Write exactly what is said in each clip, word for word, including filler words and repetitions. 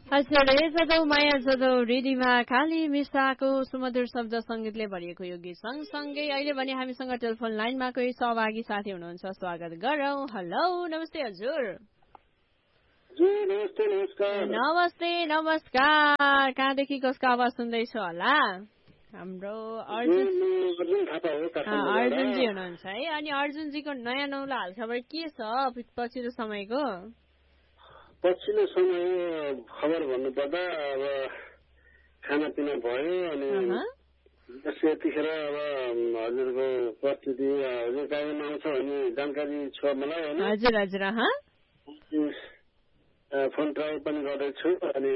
हजुर सदौ माया सदौ रेडियोमा खाली मिसाको सुमधुर शब्द सङ्गीतले भरिएको यो गीत सँगसँगै अहिले भने हामीसँग टेलिफोन लाइनमा कोही सहभागी साथी हुनुहुन्छ, स्वागत गरौँ। हेलो, नमस्ते हजुर। नमस्ते नमस्कार। नमस्ते नमस्कार। कहाँदेखि कसको आवाज सुन्दैछु होला? हाम्रो अर्जुन अर्जुनजी हुनुहुन्छ है। अनि अर्जुनजीको नयाँ नौलो हालखबर के छ पछिल्लो समयको? पछिल्लो समय खबर भन्नुपर्दा अब खानापिना भयो अनि यतिखेर अब हजुरको प्रस्तुति हजुर कार्यक्रम आउँछ भन्ने जानकारी छ मलाई होइन? हजुर हजुर। फोन ट्राई पनि गर्दैछु अनि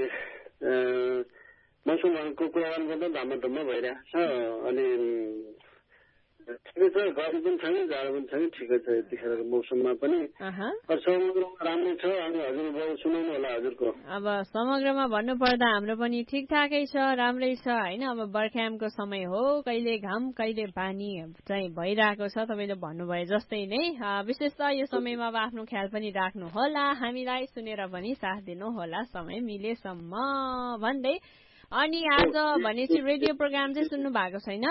मौसमको कुराकानी गर्दा धामधुममा भइरहेको छ अनि ठिकै छ, गर्मी पनि छैन जाडो पनि छैन, ठिकै छ यतिखेरको मौसममा पनि। समग्रमा राम्रै छ। अनि हजुर सुनाउनु होला हजुरको। अब समग्रमा भन्नुपर्दा हाम्रो पनि ठिकठाकै छ, राम्रै छ होइन। अब बर्खायामको समय हो, कहिले घाम कहिले पानी चाहिँ भइरहेको छ तपाईँले भन्नुभयो जस्तै नै। विशेष त यो समयमा अब आफ्नो ख्याल पनि राख्नु होला, हामीलाई सुनेर पनि साथ दिनु होला समय मिलेसम्म भन्दै। अनि आज भनेपछि रेडियो प्रोग्राम चाहिँ सुन्नु भएको छैन?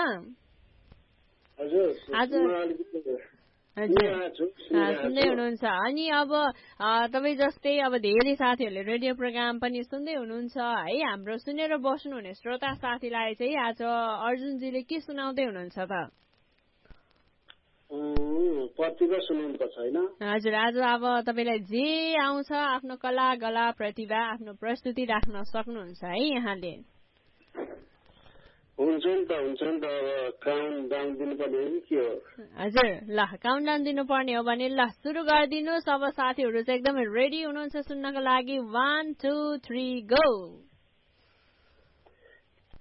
सुन्दै हुनुहुन्छ। अनि अब तपाईँ जस्तै अब धेरै साथीहरूले रेडियो प्रोग्राम पनि सुन्दै हुनुहुन्छ है। हाम्रो सुनेर बस्नुहुने श्रोता साथीलाई चाहिँ आज अर्जुनजीले के सुनाउँदै हुनुहुन्छ त? प्रतिभा सुनाउनुपर्छ होइन? हजुर, आज अब तपाईँलाई जे आउँछ आफ्नो कला गला प्रतिभा आफ्नो प्रस्तुति राख्न सक्नुहुन्छ है यहाँले। हुन्छ नि त, हुन्छ नि त। अब काउन्ट डाउन दिनुपर्ने हो कि के हो? हजुर, ल काउन्ट डाउन दिनुपर्ने हो भने ल सुरु गरिदिनुहोस्। अब साथीहरू चाहिँ एकदमै रेडी हुनुहुन्छ सुन्नको लागि। One two three go.